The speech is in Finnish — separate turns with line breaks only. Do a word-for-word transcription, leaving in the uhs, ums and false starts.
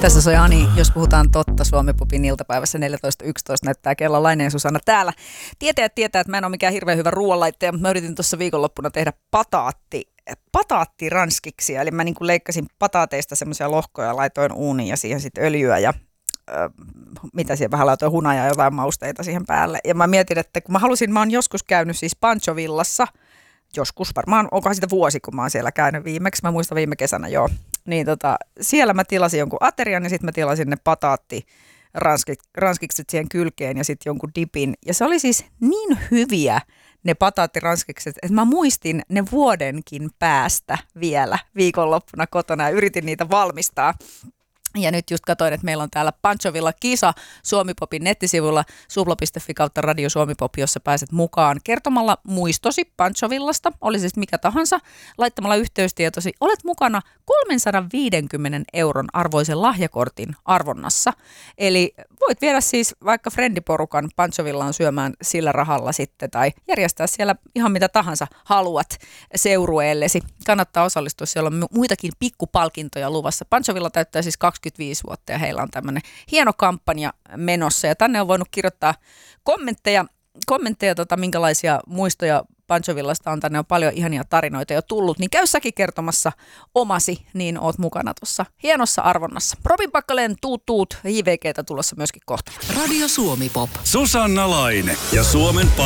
Tässä soi Ani, jos puhutaan totta, Suomi-popin iltapäivässä neljätoista yksitoista näyttää kello. Laine ja Susanna täällä. Tietäjät tietää, että mä en ole mikään hirveän hyvä ruoanlaittaja, mutta mä yritin tuossa viikonloppuna tehdä pataatti, pataattiranskiksi. Eli mä niin kuin leikkasin pataateista semmoisia lohkoja, laitoin uuniin ja siihen sitten öljyä ja äh, mitä siihen vähän laitoin hunajaa ja jotain mausteita siihen päälle. Ja mä mietin, että kun mä halusin, mä oon joskus käynyt siis Panchovillassa, joskus varmaan, onkohan sitä vuosi, kun mä oon siellä käynyt viimeksi, mä muistan viime kesänä joo. Niin tota, siellä mä tilasin jonkun aterian ja sitten mä tilasin ne pataatti ranskikset siihen kylkeen ja sitten jonkun dipin. Ja se oli siis niin hyviä ne pataattiranskikset, että mä muistin ne vuodenkin päästä vielä viikonloppuna kotona ja yritin niitä valmistaa. Ja nyt just katsoin, että meillä on täällä Panchovilla kisa Suomi-popin nettisivuilla supla piste fi kautta Radio Suomi-pop, jossa pääset mukaan kertomalla muistosi Panchovillasta, oli siis mikä tahansa, laittamalla yhteystietosi. Olet mukana kolmesataaviisikymmentä euron arvoisen lahjakortin arvonnassa. Eli voit viedä siis vaikka friendiporukan Panchovillaan syömään sillä rahalla sitten tai järjestää siellä ihan mitä tahansa haluat seurueellesi. Kannattaa osallistua, siellä on muitakin pikkupalkintoja luvassa. Panchovilla täyttää siis kaksikymmentäviisi vuotta ja heillä on tämmöinen hieno kampanja menossa. Ja tänne on voinut kirjoittaa kommentteja, kommentteja tota, minkälaisia muistoja Panchovillasta on. Tänne on paljon ihania tarinoita jo tullut. Niin käy säkin kertomassa omasi, niin oot mukana tuossa hienossa arvonnassa. Robin Pakkaleen tuut tuut, J V G:tä tulossa myöskin kohta.
Radio Suomi Pop.
Susanna Laine ja Suomen